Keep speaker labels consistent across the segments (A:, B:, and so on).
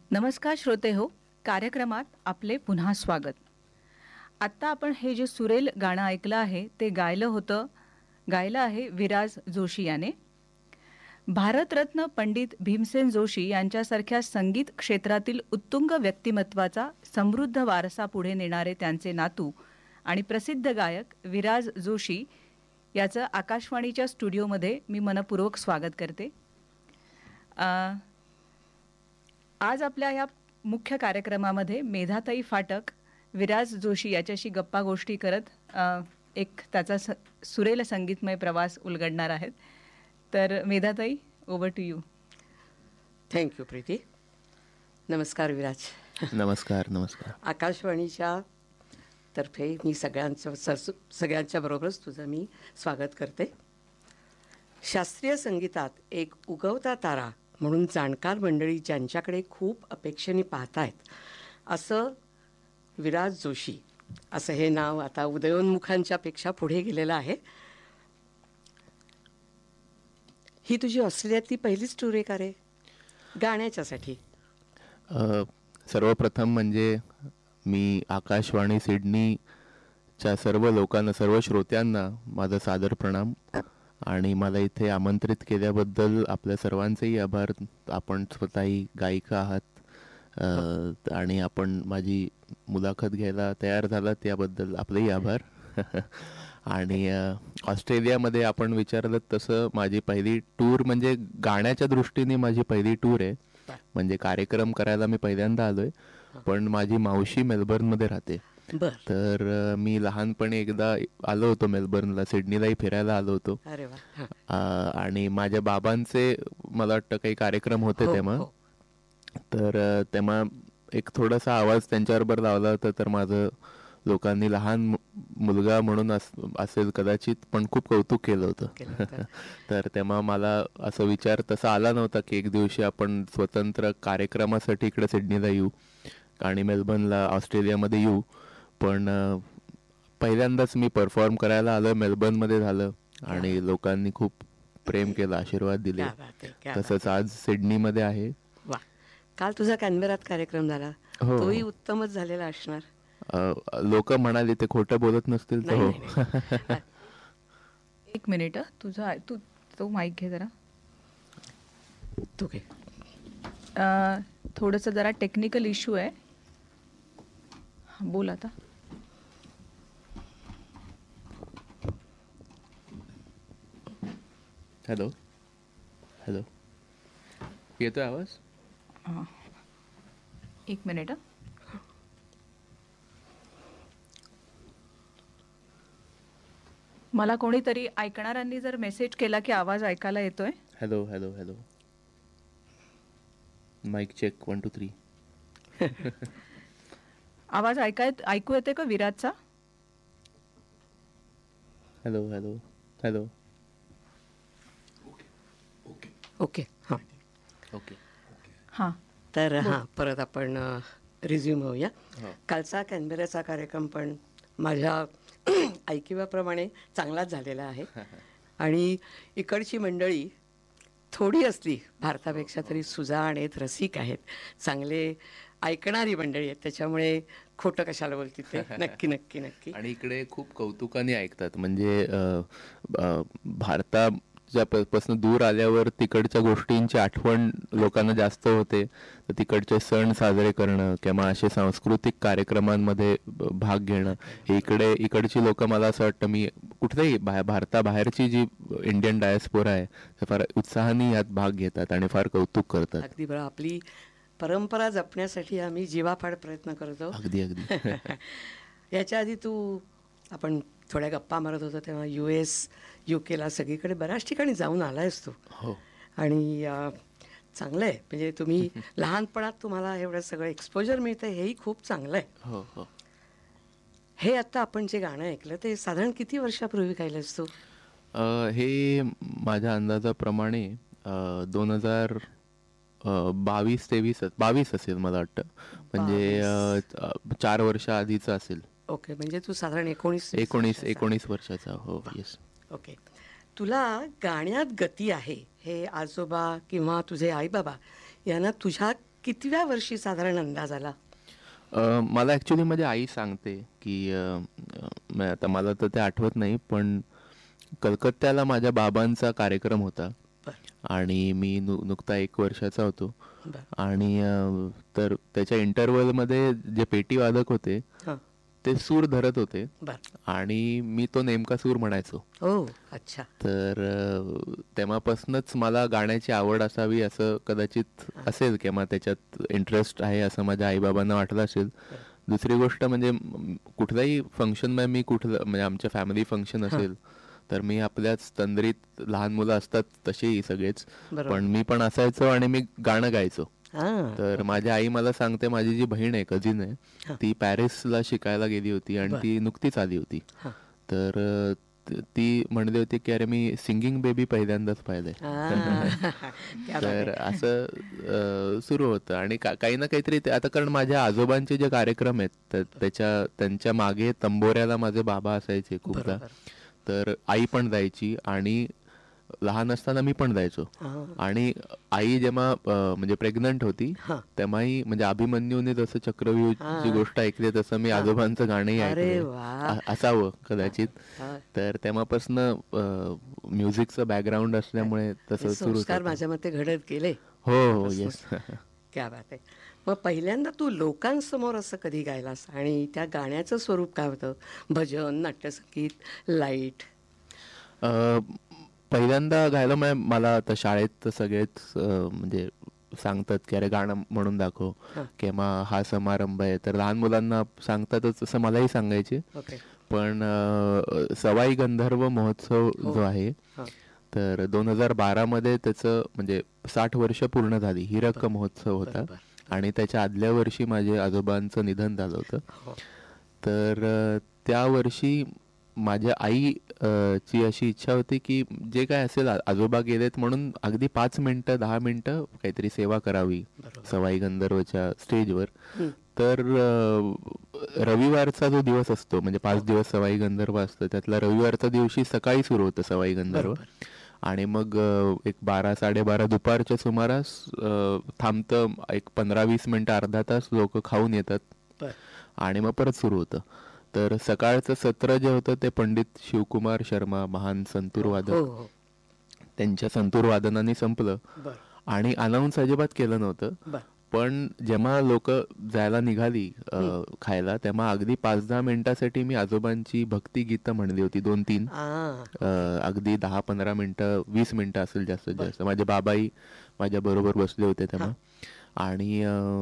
A: नमस्कार श्रोते हो, कार्यक्रमात आपले पुन्हा स्वागत. आत्ता आपण हे जे सुरेल गाणं ऐकलं आहे ते गायलं आहे विराज जोशी याने. भारतरत्न पंडित भीमसेन जोशी यांच्यासारख्या संगीत क्षेत्रातील उत्तुंग व्यक्तिमत्वाचा समृद्ध वारसा पुढे नेणारे त्यांचे नातू आणि प्रसिद्ध गायक विराज जोशी याचं आकाशवाणीच्या स्टुडिओमध्ये मी मनपूर्वक स्वागत करते. आज आपल्या या मुख्य कार्यक्रमामध्ये मेधाताई फाटक विराज जोशी याच्याशी गप्पा गोष्टी करत एक त्याचा सुरेल संगीतमय प्रवास उलगडणार आहेत. तर मेधाताई, over to you.
B: Thank you Preeti. नमस्कार विराज.
C: नमस्कार. नमस्कार.
B: आकाशवाणीच्या तर्फे मी सगळ्यांच्या बरोबरच तुझं मी स्वागत करते. शास्त्रीय संगीतात एक उगवता तारा म्हणून जाणकार मंडळी ज्यांच्याकडे खूप अपेक्षेने पाहतायत असं विराज जोशी असं हे नाव आता उदयोन्मुखांच्या पेक्षा पुढे गेलेलं आहे. ही तुझी ऑस्ट्रेलियातली पहिलीच टूर आहे का रे गाण्याच्यासाठी?
C: सर्वप्रथम म्हणजे मी आकाशवाणी सिडनीच्या सर्व लोकांना, सर्व श्रोत्यांना माझा सादर प्रणाम आणि मला इथे आमंत्रित केल्याबद्दल आपल्या सर्वांचेही आभार. आपण स्वतःही गायिका आहात आणि आपण माझी मुलाखत घ्यायला तयार झालात त्याबद्दल आपलेही आभार. आणि ऑस्ट्रेलियामध्ये आपण विचारलं तसं माझी पहिली टूर म्हणजे गाण्याच्या दृष्टीने माझी पहिली टूर आहे. म्हणजे कार्यक्रम करायला मी पहिल्यांदा आलोय. पण माझी मावशी मेलबर्नमध्ये राहते. तर मी लहानपणी एकदा आलो होतो मेलबर्नला, सिडनीलाही फिरायला आलो होतो. आणि माझ्या बाबांचे मला वाटतं काही कार्यक्रम होते तेव्हा. तर तेव्हा एक थोडासा आवाज त्यांच्याबरोबर लावला होता. तर माझं लोकांनी लहान मुलगा म्हणून असेल कदाचित, पण खूप कौतुक केलं होतं. तर तेव्हा मला असं विचार तसा आला नव्हता की एक दिवशी आपण स्वतंत्र कार्यक्रमासाठी इकडे सिडनीला येऊ आणि मेलबर्नला ऑस्ट्रेलियामध्ये येऊ. पण पहिल्यांदाच मी परफॉर्म करायला आलो मेलबर्नमध्ये झालं आणि लोकांनी खूप प्रेम केलं, आशीर्वाद दिले. तसंच आज सिडनीमध्ये आहे.
B: काल तुझा कॅनबेरात कार्यक्रम झाला, तोही उत्तमच झालेला असणार.
C: लोक म्हणाले ते खोटं बोलत नसतील तर हो.
A: एक मिनिट, तुझा तो माईक घे जरा.
B: तू घे.
A: थोडंसं जरा टेक्निकल इश्यू आहे. बोल आता.
C: हॅलो हॅलो, येतोय आवाज?
A: हां, एक मिनिट. मला कोणीतरी ऐकणाऱ्यांनी जर मेसेज केला की आवाज ऐकायला येतोय.
C: Hello hello hello, mic check 1 2 3.
A: आवाज ऐकू येते का विराजचा?
C: Hello hello hello.
B: ओके. हां
C: ओके
B: हां. तर हां, परत आपण रिझ्यूम होऊया. कालचा कॅनबेराचा कार्यक्रम पण माझ्या ऐकिवाप्रमाणे चांगलाच झालेला आहे. आणि इकडची मंडळी थोडी असली भारतापेक्षा तरी सुजाण आहेत, रसिक आहेत, चांगले ऐकणारी मंडळी आहेत. त्याच्यामुळे खोटं कशाला बोलतील ते. नक्की नक्की नक्की.
C: आणि इकडे खूप कौतुकाने ऐकतात. म्हणजे भारतापासून दूर आल्यावर तिकडच्या गोष्टींची आठवण लोकांना जास्त होते. तर तिकडचे सण साजरे करणं किंवा असे सांस्कृतिक कार्यक्रमांमध्ये भाग घेणं, हे इकडची लोक, मला असं वाटतं, मी कुठल्याही भारताबाहेरची जी इंडियन डायस्पोरा आहे ते फार उत्साहाने यात भाग घेतात आणि फार कौतुक करतात.
B: अगदी बरं. आपली परंपरा जपण्यासाठी आम्ही जीवापाड प्रयत्न करतो.
C: अगदी अगदी.
B: याच्या आधी आपण थोड्या गप्पा मारत होतो तेव्हा US, UK सगळीकडे बऱ्याच ठिकाणी जाऊन आलायस तू.
C: हो.
B: आणि चांगलं आहे. म्हणजे तुम्ही लहानपणात तुम्हाला एवढं सगळं एक्सपोजर मिळतं, हेही खूप चांगलं आहे.
C: हो हो.
B: हे आता आपण जे गाणं ऐकलं ते साधारण किती वर्षापूर्वी गायलंस तू?
C: हे माझ्या अंदाजाप्रमाणे 2022 असेल मला वाटतं. म्हणजे 4 वर्ष आधीचं असेल.
B: ओके. म्हणजे तू साधारण 19
C: वर्षाचा. हो. येस.
B: ओके. तुला गाण्यात गती आहे हे आजोबा किंवा तुझे आई बाबा यांना तुझ्या कितव्या वर्षी साधारण अंदाज आला?
C: मला ॲक्च्युली माझी आई सांगते की आता मला तर ते आठवत नाही, पण कलकत्त्याला माझ्या बाबांचा कार्यक्रम होता आणि मी नुकता 1 वर्षाचा होतो. आणि तर त्याच्या इंटरव्हलमध्ये जे पेटीवादक होते ते सूर धरत होते आणि मी तो नेमका सूर म्हणायचो.
B: अच्छा.
C: तर तेव्हापासूनच मला गाण्याची आवड असावी असं कदाचित असेल किंवा त्याच्यात इंटरेस्ट आहे असं माझ्या आईबाबांना वाटलं असेल. दुसरी गोष्ट म्हणजे कुठल्याही फंक्शनमध्ये मी म्हणजे आमच्या फॅमिली फंक्शन असेल तर मी आपल्याच तंद्रीत लहान मुलं असतात तसेही सगळेच, पण मी पण असायचो आणि मी गाणं गायचो. तर माझी आई मला सांगते, माझी जी बहीण आहे, कझिन आहे, ती पॅरिसला शिकायला गेली होती आणि ती नुकतीच आली होती. तर ती म्हणली होती की अरे मी सिंगिंग बेबी पहिल्यांदाच पाहिलंय. तर असं सुरू होतं आणि काही ना काहीतरी आता, कारण माझ्या आजोबांचे जे कार्यक्रम आहेत त्यांच्या मागे तंबोऱ्याला माझे बाबा असायचे खूपदा. तर आई पण जायची आणि लहान असताना मी पण जायचो. आणि आई जेव्हा म्हणजे प्रेग्नंट होती तेव्हाही म्हणजे अभिमन्यूने जसं चक्रव्यूहची गोष्ट ऐकली तसं मी आजोबांचं गाणंही ऐकलं असावं कदाचित. तर तेव्हापासून म्युझिकचं बॅकग्राऊंड असल्यामुळे तसं सुरू
B: माझ्या मते घडत गेले.
C: हो, येस.
B: क्या बात आहे. मग पहिल्यांदा तू लोकांसमोर असं कधी गायलास आणि त्या गाण्याचं स्वरूप काय होतं? भजन, नाट्यसंगीत, लाईट?
C: पहिल्यांदा गायला मला आता शाळेत सगळेच म्हणजे सांगतात की अरे गाणं म्हणून दाखव किंवा हा समारंभ आहे, तर लहान मुलांना सांगतातच असं मलाही सांगायचे. पण सवाई गंधर्व महोत्सव जो आहे तर 2012 मध्ये त्याचं म्हणजे 60 वर्ष पूर्ण झाली. हीरक महोत्सव होता आणि त्याच्या आदल्या वर्षी माझ्या आजोबांचं निधन झालं होतं. तर त्या वर्षी माझ्या आई ची अशी इच्छा होती की जे काय असेल आजोबा गेलेत म्हणून अगदी 5 मिनिटं 10 मिनिटं काहीतरी सेवा करावी सवाई गंधर्वच्या स्टेजवर. तर रविवारचा जो दिवस असतो म्हणजे 5 दिवस सवाई गंधर्व असतं, त्यातला रविवारचा दिवशी सकाळी सुरू होतं सवाई गंधर्व आणि मग एक 12 साडेबारा दुपारच्या सुमारास थांबतं. एक 15-20 मिनिटं अर्धा तास लोक खाऊन येतात आणि मग परत सुरू होतं. तर सकाळचं सत्र जे होतं ते पंडित शिवकुमार शर्मा, महान संतूर वादक, त्यांच्या संतूर वादनाने संपलं आणि अनाऊन्स अजिबात केलं नव्हतं. पण जेव्हा लोक जायला निघाली खायला तेव्हा अगदी 5-10 मिनिटासाठी मी आजोबांची भक्ती गीतं म्हणली होती, 2-3. अगदी 10-15 मिनिटं 20 मिनिटं असेल जास्तीत जास्त. माझे बाबाही माझ्या बरोबर बसले होते तेव्हा आणि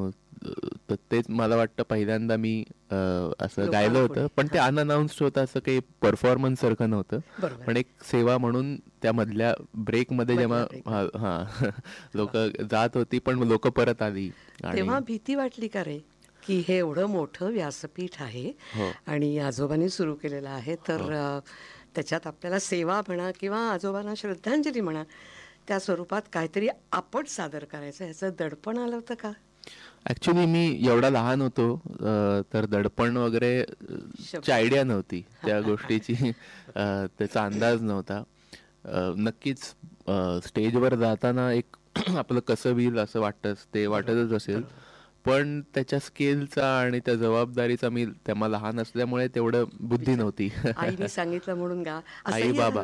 C: तेच मला वाटतं पहिल्यांदा मी असं गायलं होतं. पण ते अनअनाउन्स्ड होतं, असं काही परफॉर्मन्स सारखं नव्हतं, पण एक सेवा म्हणून त्या मधल्या ब्रेक मध्ये जेव्हा लोक जात होती पण लोक परत आली
B: तेव्हा भीती वाटली का रे की हे एवढं मोठं व्यासपीठ आहे आणि आजोबांनी सुरू केलेलं आहे तर त्याच्यात आपल्याला सेवा म्हणा किंवा आजोबांना श्रद्धांजली म्हणा त्या स्वरूपात काहीतरी आपण सादर करायचं ह्याचं दडपण आलं होतं का?
C: ऍक्च्युली मी एवढा लहान होतो तर दडपण वगैरे ची आयडिया नव्हती त्या गोष्टीची, त्याचा अंदाज नव्हता. नक्कीच स्टेजवर जाताना एक आपलं कसं होईल असं वाटतच असेल, पण त्याच्या स्केलचा आणि त्या जबाबदारीचा मी तेव्हा लहान असल्यामुळे तेवढं बुद्धी नव्हती.
B: आईने सांगितलं म्हणून गा
C: आई बाबा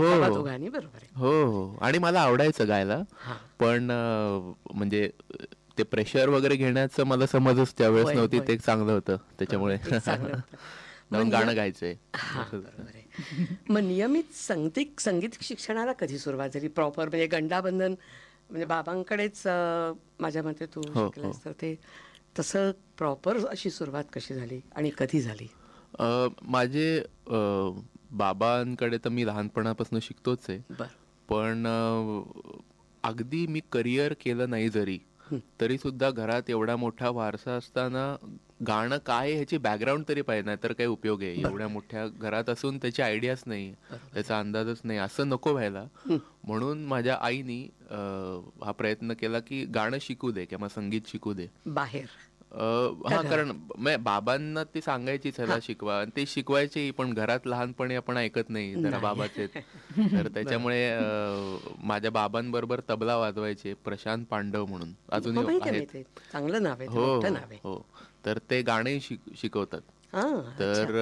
C: हो आणि मला आवडायचं गायला, पण म्हणजे ते प्रेशर वगैरे घेण्याचं मला समजच त्यावेळेस नव्हती. ते चांगलं होतं त्याच्यामुळे गाणं गायचंय.
B: मग नियमित संगीत शिक्षणाला कधी सुरुवात झाली प्रॉपर? म्हणजे गंडाबंधन म्हणजे बाबांकडेच माझ्या मते तू शिकलास, तर ते तसं प्रॉपर अशी सुरुवात कशी झाली आणि कधी झाली?
C: माझे बाबांकडे तर मी लहानपणापासून शिकतोच आहे, पण अगदी मी करिअर केलं नाही जरी तरी सुद्धा घरात एवढा मोठा वारसा असताना गाणं काय ह्याची बॅकग्राऊंड तरी पाहिजे, नाही तर काही उपयोग आहे. एवढ्या मोठ्या घरात असून त्याची आयडियाच नाही, त्याचा अंदाजच नाही, असं नको व्हायला. म्हणून माझ्या आईनी हा प्रयत्न केला की गाणं शिकू दे किंवा संगीत शिकू दे
B: बाहेर.
C: हा, कारण बाबांना ती सांगायचीच ह्याला शिकवा, आणि ते शिकवायचे, पण घरात लहानपणी आपण ऐकत नाही जरा बाबाचे. तर त्याच्यामुळे माझ्या बाबांबरोबर तबला वाजवायचे प्रशांत पांडव म्हणून, अजूनही आहेत.
B: माहिती चांगलं नाव आहे,
C: हो
B: मोठं
C: हो
B: नाव आहे.
C: हो. तर ते गाणे शिकवतात.
B: हा,
C: तर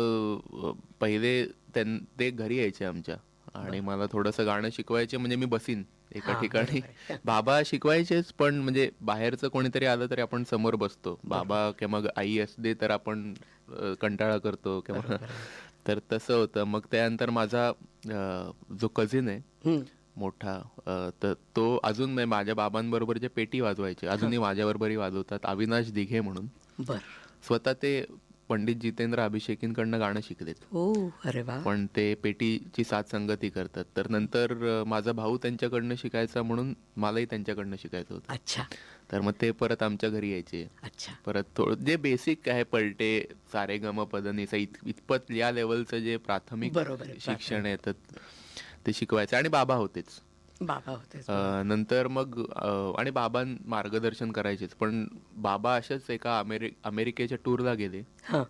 C: पहिले ते घरी यायचे आमच्या, आणि मला थोडंसं गाणं शिकवायचे, म्हणजे मी बसीन एका ठिकाणी. बाबा शिकवायचेच, पण म्हणजे बाहेरचं कोणीतरी आलं तरी आपण समोर बसतो. बाबा किंवा मग आई असते तर आपण कंटाळा करतो किंवा तर तसं होतं. मग त्यानंतर माझा जो कझिन आहे मोठा, तर तो अजून माझ्या बाबांबरोबर जे पेटी वाजवायचे, अजूनही माझ्याबरोबरही वाजवतात, अविनाश दिघे म्हणून. स्वतः ते पंडित जितेंद्र अभिषेकींकडनं गाणं शिकलेत.
B: अरे वा.
C: पण ते पेटीची साथ संगती करतात. तर नंतर माझा भाऊ त्यांच्याकडनं शिकायचा, म्हणून मलाही त्यांच्याकडनं शिकायचं होतं.
B: अच्छा.
C: तर मग ते परत आमच्या घरी यायचे.
B: अच्छा.
C: परत थोडं जे बेसिक आहे, पलटे, सारे गम पद निसा, इतपत या लेवलचं जे प्राथमिक शिक्षण आहे ते शिकवायचं. आणि बाबा होतेच. नंतर मग आणि बाबा मार्गदर्शन करायचेच. पण बाबा अशाच एका अमेरिकेच्या टूरला गेले,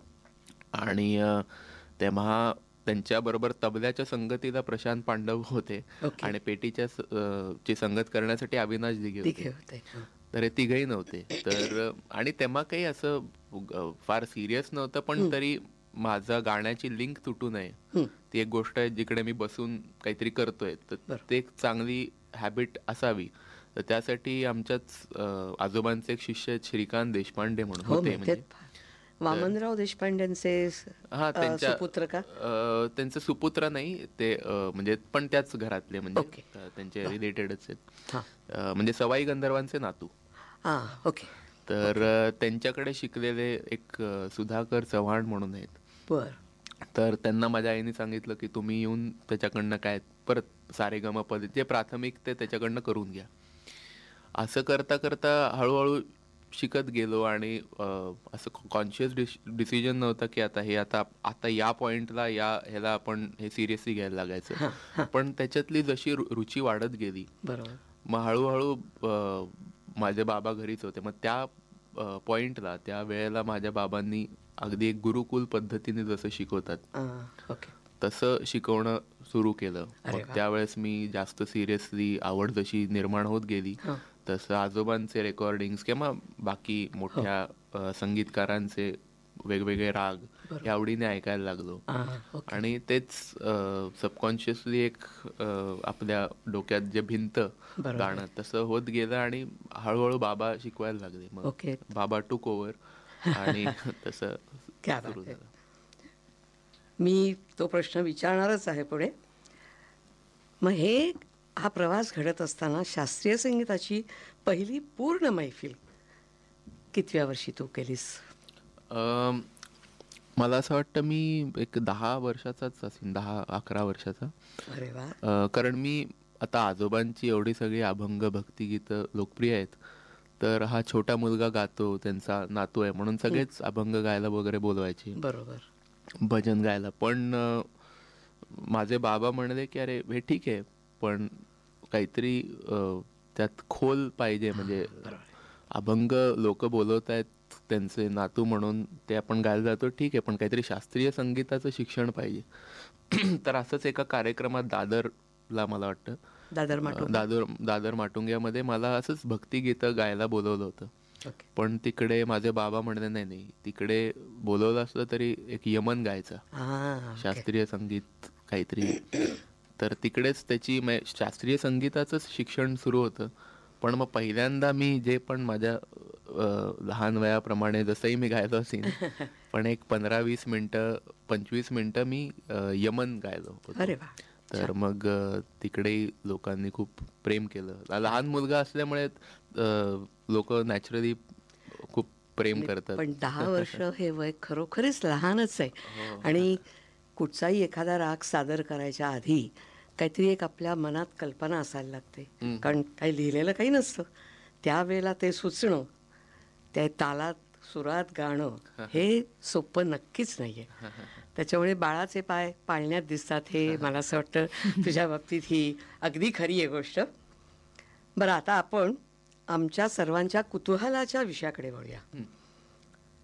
C: आणि तेव्हा त्यांच्याबरोबर तबल्याच्या संगतीला प्रशांत पांडव होते, आणि पेटीच्या ची संगत करण्यासाठी अविनाश दिघे होते. तर हे तिघही नव्हते. तर आणि तेव्हा काही असं फार सिरियस नव्हतं, पण तरी माझा गाण्याची लिंक तुटू नये ती एक गोष्ट आहे जिकडे मी बसून काहीतरी करतोय, तर ते एक चांगली हॅबिट असावी. तर त्यासाठी आमच्याच आजोबांचे एक शिष्य श्रीकांत देशपांडे म्हणून होते. म्हणजे
B: वामनराव देशपांडेंचे सुपुत्र का?
C: त्यांचे सुपुत्र नाही ते, म्हणजे पण त्याच घरातले, म्हणजे त्यांचे रिलेटेडच आहेत, म्हणजे सवाई गंधर्वांचे नातू.
B: ओके.
C: तर त्यांच्याकडे शिकलेले एक सुधाकर चव्हाण म्हणून आहेत. तर त्यांना माझ्या आईने सांगितलं की तुम्ही येऊन त्याच्याकडनं काय परत सारेगम पद जे प्राथमिक ते त्याच्याकडनं करून घ्या. असं करता करता हळूहळू शिकत गेलो, आणि असं कॉन्शियस डिसिजन नव्हतं की आता या पॉइंटला ह्याला आपण हे सिरियसली घ्यायला लागायचं. पण त्याच्यातली जशी रुची वाढत गेली, मग हळूहळू माझे बाबा घरीच होते. मग त्या पॉइंटला त्या वेळेला माझ्या बाबांनी अगदी एक गुरुकुल पद्धतीने जसं शिकवतात तसं शिकवणं सुरू केलं. मग त्यावेळेस मी जास्त सिरियसली आवड जशी निर्माण होत गेली, तसं आजोबांचे रेकॉर्डिंग्स किंवा बाकी मोठ्या संगीतकारांचे वेगवेगळे राग या आवडीने ऐकायला लागलो. आणि तेच सबकॉन्शियसली एक आपल्या डोक्यात जे भिंत गाणं तसं होत गेलं, आणि हळूहळू बाबा शिकवायला लागले. मग बाबा टूक ओव्हर, आणि तसं सुरू झालं.
B: मी तो प्रश्न विचारणारच आहे पुढे. मग हा प्रवास घडत असताना शास्त्रीय संगीताची पहिली पूर्ण मैफिल कितव्या वर्षी तू केलीस?
C: मला असं वाटतं मी एक 10 वर्षाचाच असेल, 10-11 वर्षाचा.
B: अरे वा.
C: कारण मी आता आजोबांची एवढी सगळी अभंग भक्तिगीतं लोकप्रिय आहेत, तर हा छोटा मुलगा गातो, त्यांचा नातू आहे म्हणून सगळेच अभंग गायला वगैरे बोलवायचे, भजन गायला. पण माझे बाबा म्हणले की अरे हे ठीक आहे, पण काहीतरी त्यात खोल पाहिजे. म्हणजे अभंग लोक बोलवत आहेत त्यांचे नातू म्हणून ते आपण गायला जातो, ठीक आहे, पण काहीतरी शास्त्रीय संगीताचं शिक्षण पाहिजे. तर असंच एका कार्यक्रमात दादरला, मला वाटतं दादर माटुंग्यामध्ये मला असंच भक्तिगीतं गायला बोलवलं होतं. पण तिकडे माझे बाबा म्हणले नाही, तिकडे बोलवलं असलं तरी एक यमन गायचा, शास्त्रीय संगीत काहीतरी. तर तिकडेच त्याची शास्त्रीय संगीताचंच शिक्षण सुरू होतं. पण मग पहिल्यांदा मी जे पण माझ्या लहान वयाप्रमाणे जसंही मी गायलो असेल, पण एक 15-20 मिनटं 25 मिनटं मी यमन गायलो होतो. तर मग तिकडे लोकांनी खूप प्रेम केलं. लहान मुलगा असल्यामुळे लोक नॅचरली खूप प्रेम करतात.
B: पण 10 वर्ष हे वय खरोखरीच लहानच आहे. आणि कुठचाही एखादा राग सादर करायच्या आधी काहीतरी एक आपल्या मनात कल्पना असायला लागते, कारण काही लिहिलेलं काही नसतं. त्यावेळेला ते सुचणं, त्या तालात सुरात गाणं हे सोपं नक्कीच नाहीये. त्याच्यामुळे बाळाचे पाय पाळण्यात दिसतात, हे मला असं वाटतं तुझ्या बाबतीत ही अगदी खरी आहे गोष्ट. बरं, आता आपण आमच्या सर्वांच्या कुतूहलाच्या विषयाकडे वळूया.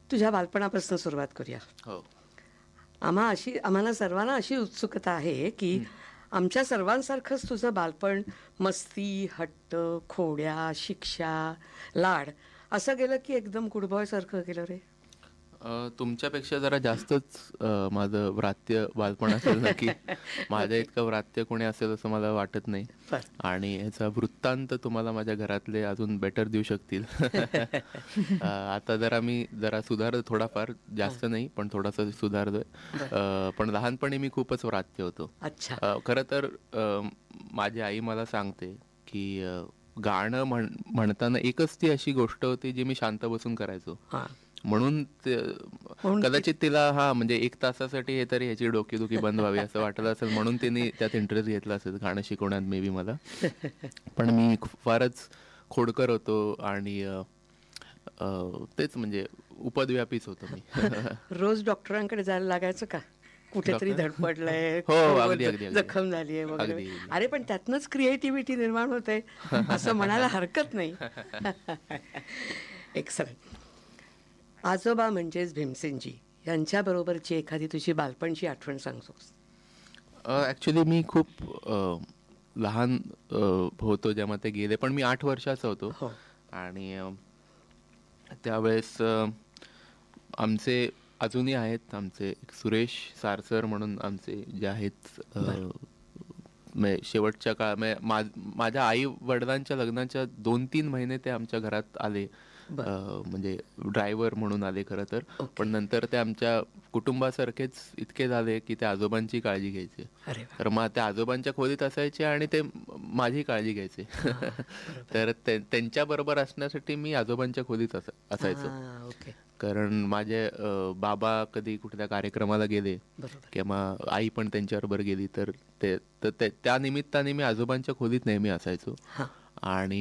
B: तुझ्या बालपणापासून सुरुवात करूया.
C: हो.
B: आम्हाला सर्वांना अशी उत्सुकता आहे की आमच्या सर्वांसारखंच तुझं बालपण मस्ती, हट्ट, खोड्या, शिक्षा, लाड असं गेलं की एकदम गुडबॉय सारखं गेलं रे?
C: तुमच्यापेक्षा जरा जास्तच माझं व्रात्य बालपण असेल ना, की माझ्या इतकं व्रात्य कोणी असेल असं मला वाटत नाही.
B: बरं.
C: आणि ह्याचा वृत्तांत तुम्हाला माझ्या घरातले अजून बेटर देऊ शकतील. आता जरा सुधारलो थोडाफार, जास्त नाही पण थोडासा सुधारलोय. पण लहानपणी मी खूपच व्रात्य होतो.
B: अच्छा.
C: खरं तर माझी आई मला सांगते की गाणं म्हणताना एकच ती अशी गोष्ट होती जी मी शांत बसून करायचो.
B: हां.
C: म्हणून
B: म्हणून
C: कदाचित तिला म्हणजे 1 तासासाठी हे तरी ह्याची डोकेदुखी बंद व्हावी असं वाटलं असेल, म्हणून तिने त्यात इंटरेस्ट घेतला असेल गाणं शिकवण्यात मे बी मला. पण मी फारच खोडकर होतो आणि तेच म्हणजे उपद्व्यापीच होतो मी.
B: रोज डॉक्टरांकडे जायला लागायचं का? कुठेतरी धडपडलंय,
C: हो, अगदी, अगदी, अगदी.
B: जखम झालीये वगैरे.
C: अगदी, अगदी.
B: अरे पण त्यातनंच क्रिएटिव्हिटी निर्माण होते असं म्हणायला हरकत नाही. एक्सलंट. आजोबा म्हणजेच भीमसेनजी यांच्याबरोबरची एखादी तुझी बालपणची आठवण सांगतोस?
C: ॲक्च्युली मी खूप लहान होतो जेव्हा ते गेले, पण मी 8 वर्षाचा होतो.
B: हो.
C: आणि त्यावेळेस आमचे अजूनही आहेत, आमचे एक सुरेश सारसर म्हणून आमचे जे आहेत, शेवटच्या काळ माझ्या आई वडिलांच्या लग्नाच्या 2-3 महिने ते आमच्या घरात आले. म्हणजे ड्रायव्हर म्हणून आले खरं तर. पण नंतर ते आमच्या कुटुंबासारखेच इतके झाले की ते आजोबांची काळजी घ्यायचे. तर मग त्या आजोबांच्या खोलीत असायचे आणि ते माझी काळजी घ्यायचे. तर त्यांच्याबरोबर असण्यासाठी मी आजोबांच्या खोलीत असायचो. कारण माझे बाबा कधी कुठल्या कार्यक्रमाला गेले किंवा आई पण त्यांच्याबरोबर गेली तर त्या निमित्ताने मी आजोबांच्या खोलीत नेहमी असायचो. आणि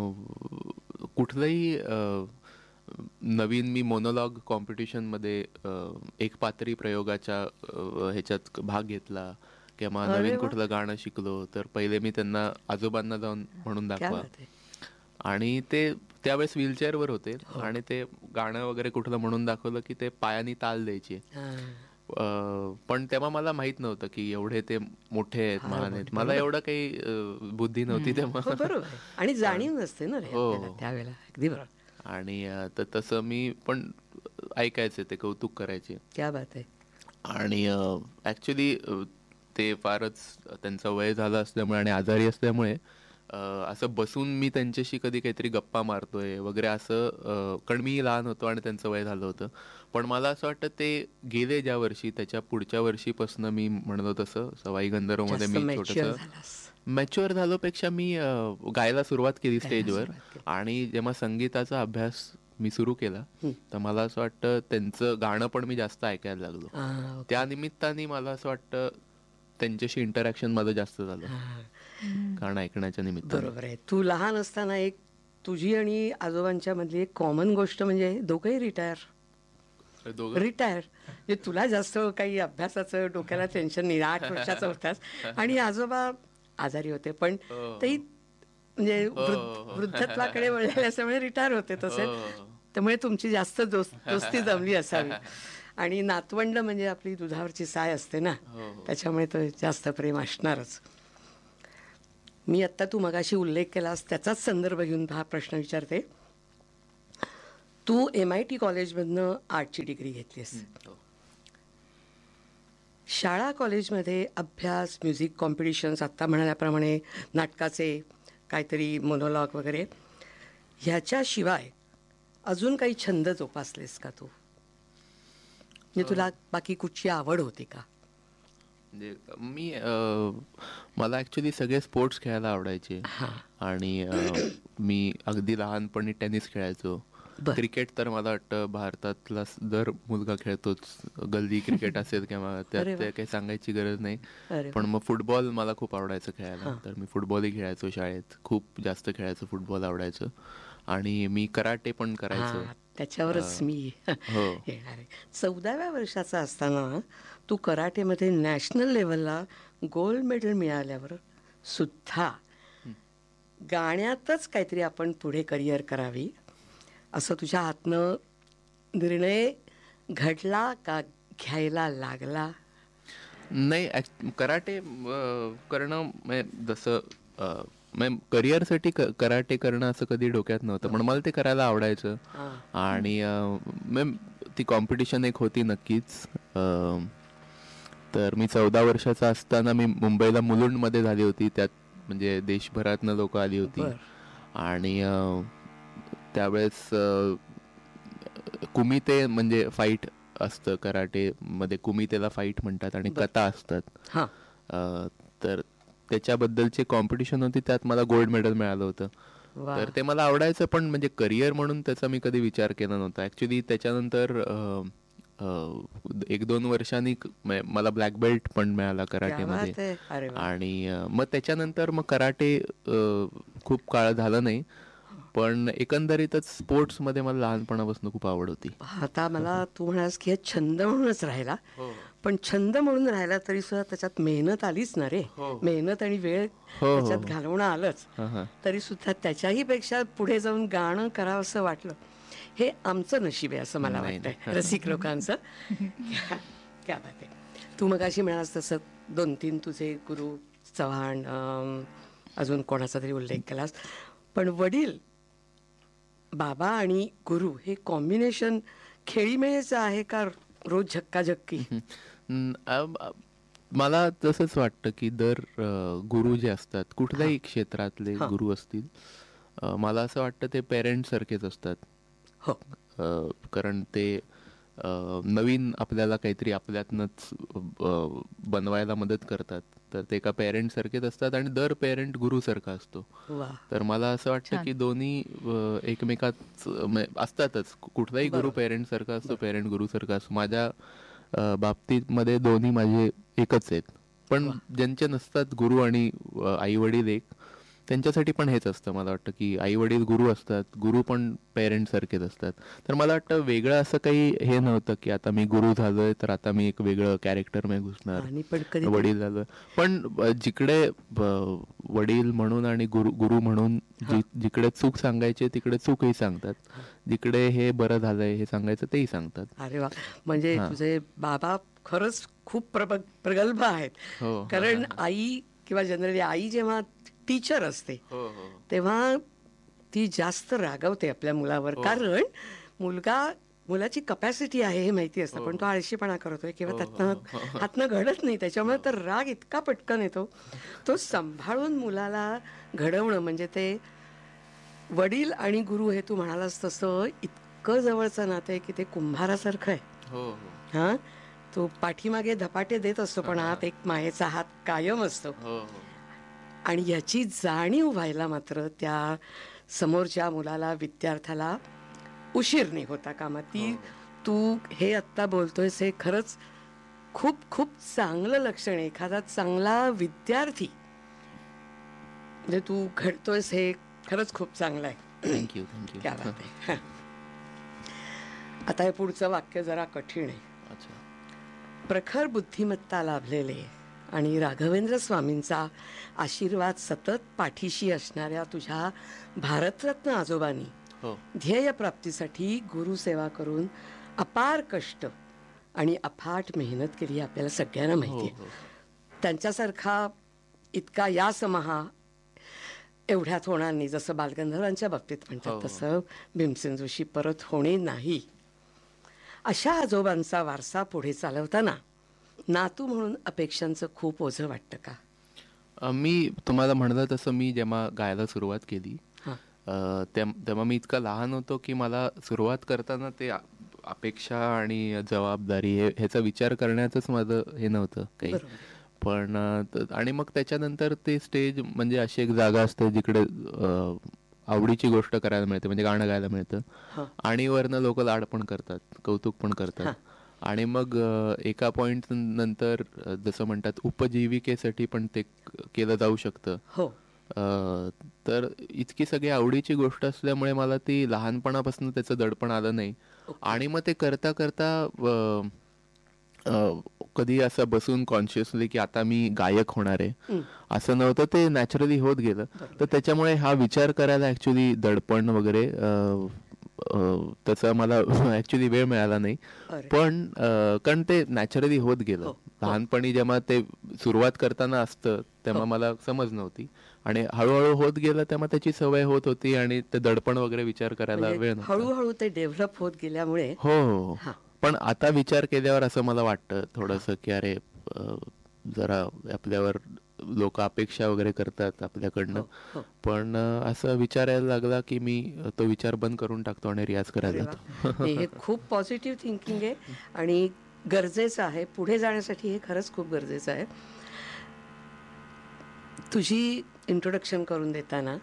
C: कुठलंही नवीन मी मोनोलॉग कॉम्पिटिशनमध्ये एकपात्री प्रयोगाच्या ह्याच्यात भाग घेतला किंवा नवीन कुठलं गाणं शिकलो तर पहिले मी त्यांना आजोबांना जाऊन म्हणून दाखवा. आणि ते त्यावेळेस व्हीलचेअरवर होते आणि ते गाणं वगैरे कुठलं म्हणून दाखवलं की ते पायानी ताल द्यायचे. पण तेव्हा मला माहित नव्हतं की एवढे ते मोठे आहेत, महान आहेत. मला एवढं काही बुद्धी नव्हती तेव्हा.
B: आणि जाणीव नसते ना त्यावेळेला. अगदी बरोबर.
C: आणि तसं मी पण ऐकायचे, ते कौतुक करायचे.
B: क्या बात आहे.
C: आणि ऍक्च्युली ते फारच त्यांचं वय झालं असल्यामुळे आणि आजारी असल्यामुळे असं बसून मी त्यांच्याशी कधी काहीतरी गप्पा मारतोय वगैरे असं, कारण मी लहान होतो आणि त्यांचं वय झालं होतं. पण मला असं वाटतं ते गेले ज्या वर्षी त्याच्या पुढच्या वर्षीपासून मी म्हणलो तसं सवाई गंधर्वमध्ये मी छोटंसं मॅच्युअर झालोपेक्षा मी गायला सुरुवात केली स्टेजवर. आणि जेव्हा संगीताचा अभ्यास मी सुरू केला तर मला असं वाटतं त्यांचं गाणं पण मी जास्त ऐकायला लागलो. त्या निमित्ताने मला असं वाटतं त्यांच्याशी इंटरॅक्शन माझं जास्त झालं गाणं ऐकण्याच्या निमित्ताने.
B: बरोबर आहे. तू लहान असताना एक तुझी आणि आजोबांच्या मधली एक कॉमन गोष्ट म्हणजे दोघंही रिटायर. म्हणजे तुला जास्त काही अभ्यासाचं डोक्याला टेन्शन नाही, 8 वर्षाचा होतास आणि आजोबा आजारी होते पण तेही म्हणजे वृद्धत्वाकडे वळलेले असल्यामुळे रिटायर होते तसे. त्यामुळे तुमची जास्त दोस्ती जमली असावी. आणि नातवंड म्हणजे आपली दुधावरची साय असते ना, त्याच्यामुळे तो जास्त प्रेम असणारच. मी आत्ता तू मगाशी उल्लेख केलास त्याचाच संदर्भ घेऊन हा प्रश्न विचारते. तू MIT कॉलेजमधनं आर्टची डिग्री घेतलीस. शाळा कॉलेजमध्ये अभ्यास, म्युझिक कॉम्पिटिशन्स, आत्ता म्हणाल्याप्रमाणे नाटकाचे काहीतरी मोनोलॉग वगैरे, ह्याच्याशिवाय अजून काही छंद जोपासलेस का तू? म्हणजे तुला बाकी कुठची आवड होती का?
C: म्हणजे मला ॲक्च्युली सगळे स्पोर्ट्स खेळायला आवडायचे. आणि मी अगदी लहानपणी टेनिस खेळायचो. क्रिकेट तर मला वाटतं भारतातला दर मुलगा खेळतोच. गल्ली क्रिकेट असेल किंवा त्यात काही सांगायची गरज नाही. पण मग फुटबॉल मला खूप आवडायचं खेळायला, तर मी फुटबॉलही खेळायचो शाळेत. खूप जास्त खेळायचो, फुटबॉल आवडायचं. आणि मी कराटे पण करायचो.
B: त्याच्यावरच मी येणार आहे. 14व्या वर्षाचा असताना तू कराटेमध्ये नॅशनल लेवलला गोल्ड मेडल मिळाल्यावर सुद्धा गाण्यातच काहीतरी आपण पुढे करिअर करावी असं तुझ्या हातनं निर्णय घडला का घ्यायला लागला?
C: नाही कराटे करणं जसं करिअरसाठी कराटे करणं असं कधी डोक्यात नव्हतं, पण मला ते करायला आवडायचं. आणि ती कॉम्पिटिशन एक होती नक्कीच. तर मी 14 वर्षाचा असताना मी मुंबईला मुलुंडमध्ये झाली होती. त्यात म्हणजे देशभरातनं लोक आली होती. आणि त्यावेळेस कुमिते म्हणजे फाईट असतं कराटे मध्ये, कुमितेला फाईट म्हणतात आणि कथा असतात. तर त्याच्याबद्दलची कॉम्पिटिशन होती, त्यात मला गोल्ड मेडल मिळालं होतं. तर ते मला आवडायचं, पण म्हणजे करिअर म्हणून त्याचा मी कधी विचार केला नव्हता. ऍक्च्युली त्याच्यानंतर 1-2 वर्षांनी मला ब्लॅक बेल्ट पण मिळाला कराटेमध्ये. आणि मग त्याच्यानंतर मग कराटे खूप काळ झालं नाही, पण एकंदरीतच स्पोर्ट्स मध्ये मला लहानपणापासून खूप आवड होती.
B: आता मला तू म्हणास की छंद म्हणूनच राहिला, पण छंद म्हणून राहिला तरी सुद्धा त्याच्यात मेहनत आलीच ना रे. मेहनत आणि वेळ त्याच्यात घालवणं आलंच, तरी सुद्धा त्याच्याही पेक्षा पुढे जाऊन गाणं करावं असं वाटलं. हे आमचं नशीब आहे असं मला वाटतंय, रसिक लोकांचं. क्या बात आहे. तू मगाशी म्हणास तसं 2-3 तुझे गुरु, चव्हाण, अजून कोणाचा तरी उल्लेख केलास, पण वडील, बाबा आणि गुरु हे कॉम्बिनेशन खेळीमेळीचं आहे का रोज झक्काझक्की?
C: मला तसंच वाटतं की गुरु जे असतात, कुठल्याही क्षेत्रातले गुरु असतील, मला असं वाटतं ते पेरेंट सारखेच असतात. कारण ते नवीन आपल्याला काहीतरी आपल्यातनंच बनवायला मदत करतात. तर ते एका पेरेंट सारखेच असतात आणि दर पेरेंट गुरु सारखा असतो. तर मला असं वाटतं की दोन्ही एकमेकात असतातच. कुठलाही गुरु पेरेंट सारखा असतो, पेरेंट गुरु सारखा असतो. माझ्या बाबतीत मध्ये दोन्ही माझे एकच आहेत. पण ज्यांचे नसतात गुरु आणि आई वडील एक, त्यांच्यासाठी पण हेच असतं. मला वाटतं की आई वडील गुरु असतात, गुरु पण पेरेंट सारखेच असतात. तर मला वाटतं वेगळं असं काही हे नव्हतं की आता मी गुरु झालोय तर आता मी एक वेगळं कॅरेक्टर मध्ये घुसणार, वडील झालोय. पण जिकडे वडील म्हणून आणि गुरु म्हणून जिकडे चूक सांगायचे तिकडे चूकही सांगतात, जिकडे हे बरं झालंय हे सांगायचं तेही सांगतात.
B: अरे वा, म्हणजे तुझे बाबा खरंच खूप प्रगल्भ आहेत. कारण आई किंवा जनरली आई जेव्हा टीचर असते तेव्हा ती जास्त रागवते आपल्या मुलावर, कारण मुलाची कपॅसिटी आहे हे माहिती असतं, पण तो आळशीपणा करतोय किंवा त्यातनं हातनं घडत नाही. त्याच्यामुळे तर राग इतका पटकन येतो. तो सांभाळून मुलाला घडवणं म्हणजे ते वडील आणि गुरु हे तू म्हणालास तसं इतकं जवळचं नातं आहे की ते कुंभारासारखं आहे. हा, तो पाठीमागे धपाटे देत असतो पण आत एक मायेचा हात कायम असतो. आणि याची जाणीव व्हायला मात्र त्या समोरच्या मुलाला, विद्यार्थ्याला उशीर नाही होता कामा. तू हे आत्ता बोलतोयस हे खरंच खूप खूप चांगलं लक्षण आहे. एखादा चांगला विद्यार्थी म्हणजे तू घडतोयस हे खरंच खूप चांगलं आहे.
C: थँक्यू.
B: क्या बात आहे. आता हे पुढचं वाक्य जरा कठीण आहे. प्रखर बुद्धिमत्ता लाभलेले आणि राघवेंद्र स्वामींचा आशीर्वाद सतत पाठीशी असणाऱ्या तुझ्या भारतरत्न आजोबांनी ध्येय प्राप्तीसाठी गुरुसेवा करून अपार कष्ट आणि अफाट मेहनत केली आपल्याला सगळ्यांना माहिती आहे. त्यांच्यासारखा इतका यासमहा एवढ्यात होणार नाही, जसं बालगंधर्वांच्या बाबतीत म्हणतात तसं भीमसेन जोशी परत होणे नाही. अशा आजोबांचा वारसा पुढे चालवताना नातू म्हणून अपेक्षांचं खूप ओझं वाटतं का?
C: मी तुम्हाला म्हणलं तसं मी जेव्हा गायला सुरुवात केली तेव्हा मी इतका लहान होतो की मला सुरुवात करताना ते अपेक्षा आणि जबाबदारी ह्याचा विचार करण्याचंच माझं हे नव्हतं काही. पण आणि मग त्याच्यानंतर ते स्टेज म्हणजे अशी एक जागा असते जिकडे आवडीची गोष्ट करायला मिळते, म्हणजे गाणं गायला मिळतं आणि वरनं लोक लाड पण करतात, कौतुक पण करतात. आणि मग एका पॉइंट नंतर जसं म्हणतात उपजीविकेसाठी पण ते केलं जाऊ शकतं. तर इतकी सगळी आवडीची गोष्ट असल्यामुळे मला ती लहानपणापासून त्याचं दडपण आलं नाही. आणि मग ते करता करता कधी असं बसून कॉन्शियसली की आता मी गायक होणार आहे असं नव्हतं, ते नॅचरली होत गेलं. तर त्याच्यामुळे हा विचार करायला ऍक्च्युली दडपण वगैरे तसा मला ऍक्च्युली वेळ मिळाला नाही.
B: अरे.
C: पण कारण ते नॅचरली होत गेलं.
B: हो.
C: लहानपणी जेव्हा ते सुरुवात करताना असतं तेव्हा मला समज नव्हती आणि हळूहळू होत गेलं तेव्हा त्याची सवय होत होती आणि ते दडपण वगैरे विचार करायला
B: म्हणजे
C: वेळ नव्हता.
B: हळूहळू ते डेव्हलप होत गेल्यामुळे
C: हो.
B: हा.
C: पण आता विचार केल्यावर असं मला वाटतं थोडंसं की अरे जरा आपल्यावर लोक अपेक्षा वगैरे करतात आपल्याकडनं.
B: हो, हो.
C: पण असं विचारायला लागला की मी तो विचार बंद करून टाकतो आणि रियाज
B: अरे
C: करायला
B: वा.
C: जातो.
B: नाही, हे खूप पॉझिटिव्ह थिंकिंग आहे आणि गरजेचं आहे. पुढे जाण्यासाठी हे खरंच खूप गरजेचं आहे. तुझी इंट्रोडक्शन करून देताना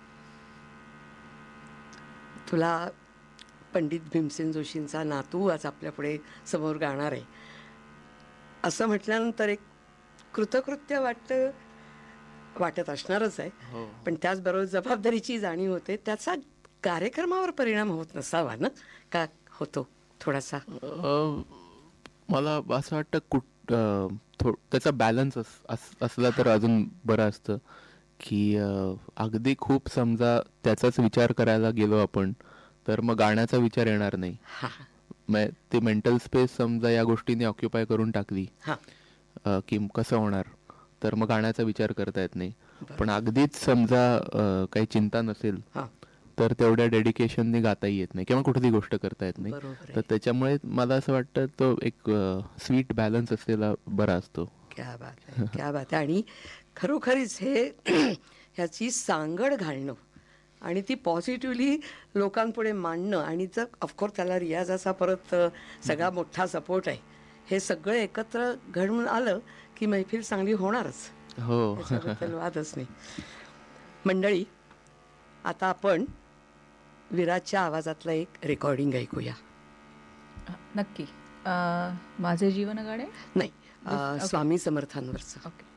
B: तुला पंडित भीमसेन जोशींचा नातू आज आपल्यापुढे समोर गाणार आहे असं म्हटल्यानंतर एक कृतकृत्य वाटत असणारच आहे.
C: हो.
B: पण त्याचबरोबर जबाबदारीची जाणीव होते. त्याचा कार्यक्रमावर परिणाम होत नसावा ना, का होतो थोडासा?
C: मला असं वाटतं त्याचा बॅलन्स असला तर अजून बरं असतं की अगदी खूप समजा त्याचाच विचार करायला गेलो आपण तर मग गाण्याचा विचार येणार नाही.
B: हा.
C: ते मेंटल स्पेस समजा या गोष्टीने ऑक्युपाय करून टाकली
B: हा.
C: की कसं होणार तर मग गाण्याचा विचार करता येत नाही. पण अगदीच समजा काही चिंता नसेल
B: हा.
C: तर तेवढ्या डेडिकेशनने गाताही येत नाही किंवा कुठली गोष्ट करता येत नाही.
B: बरोबर आहे.
C: तर त्याच्यामुळे मला असं वाटतं तो एक स्वीट बॅलन्स असलेला बरा असतो.
B: क्या बात आहे, क्या बात आहे. आणि खरोखरीच हे ह्याची सांगड घालणं आणि ती पॉझिटिव्हली लोकांपुढे मांडणं आणि जर ऑफकोर्स त्याला रियाजाचा परत सगळा मोठा सपोर्ट आहे. हे सगळं एकत्र घडून आलं की मैफिल चांगली होणारच.
C: हो.
B: त्याच्याबद्दल वादच नाही. मंडळी, आता आपण विराजच्या आवाजातलं एक रेकॉर्डिंग ऐकूया.
A: नक्की. माझे जीवन गाणे.
B: नाही, स्वामी समर्थांवरचं.
A: ओके.